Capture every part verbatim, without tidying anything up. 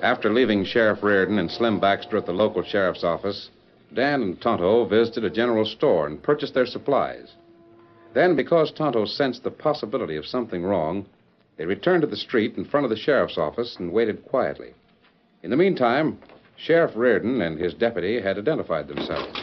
After leaving Sheriff Reardon and Slim Baxter at the local sheriff's office, Dan and Tonto visited a general store and purchased their supplies. Then, because Tonto sensed the possibility of something wrong, they returned to the street in front of the sheriff's office and waited quietly. In the meantime, Sheriff Reardon and his deputy had identified themselves.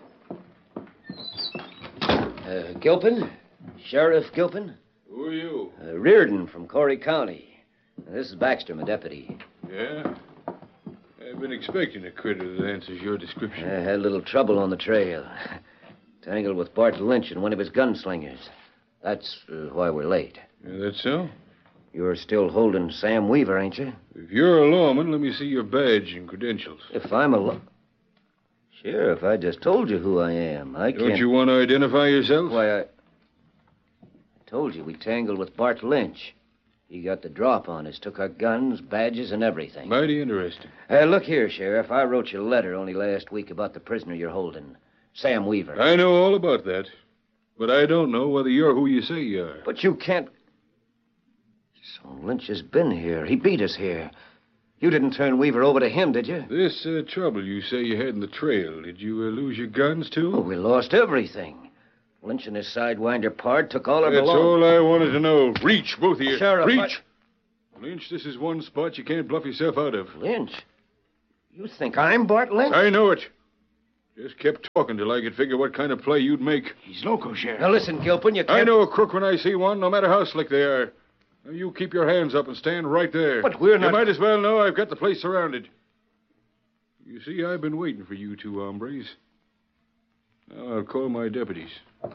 Uh, Gilpin? Sheriff Gilpin? Who are you? Uh, Reardon from Corey County. This is Baxter, my deputy. Yeah? I've been expecting a critter that answers your description. I had a little trouble on the trail. Tangled with Bart Lynch and one of his gunslingers. That's uh, why we're late. Yeah, that's so? You're still holding Sam Weaver, ain't you? If you're a lawman, let me see your badge and credentials. If I'm a law... Sheriff, I just told you who I am. I can't... Don't you want to identify yourself? Why, I... I told you we tangled with Bart Lynch. He got the drop on us, took our guns, badges, and everything. Mighty interesting. Uh, look here, Sheriff. I wrote you a letter only last week about the prisoner you're holding, Sam Weaver. I know all about that. But I don't know whether you're who you say you are. But you can't... So Lynch has been here. He beat us here. You didn't turn Weaver over to him, did you? This uh, trouble you say you had in the trail, did you uh, lose your guns, too? Oh, we lost everything. Lynch and his sidewinder pard took all our That's belongings. all I wanted to know. Reach, both of you. Sheriff, Reach. I... Lynch, this is one spot you can't bluff yourself out of. Lynch? You think I'm Bart Lynch? I know it. Just kept talking till I could figure what kind of play you'd make. He's loco, Sheriff. Now listen, Gilpin, you can't... I know a crook when I see one, no matter how slick they are. Now, you keep your hands up and stand right there. But we're not... You might as well know I've got the place surrounded. You see, I've been waiting for you two hombres. Now I'll call my deputies.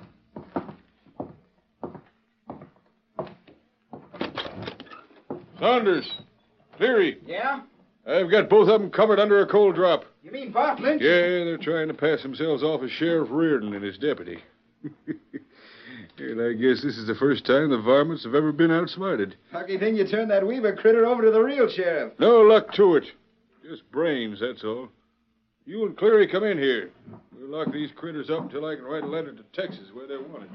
Saunders, Cleary. Yeah? I've got both of them covered under a cold drop. You mean Bart Lynch? Yeah, they're trying to pass themselves off as Sheriff Reardon and his deputy. And I guess this is the first time the varmints have ever been outsmarted. Lucky thing you turned that Weaver critter over to the real sheriff. No luck to it. Just brains, that's all. You and Cleary come in here. We'll lock these critters up until I can write a letter to Texas where they're wanted.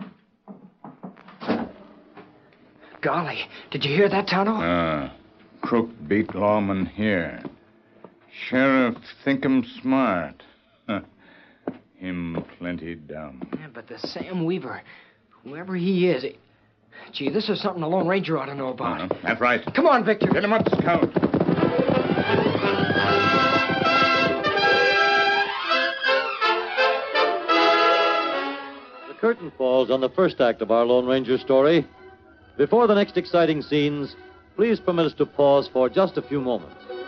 Golly, did you hear that, Tonto? Ah, crook beat lawman here. Sheriff think him smart. Huh. Him plenty dumb. Yeah, but the Sam Weaver, whoever he is, he... Gee, this is something the Lone Ranger ought to know about. Uh-huh. That's right. Come on, Victor. Get him up, Scout. The curtain falls on the first act of our Lone Ranger story. Before the next exciting scenes, please permit us to pause for just a few moments.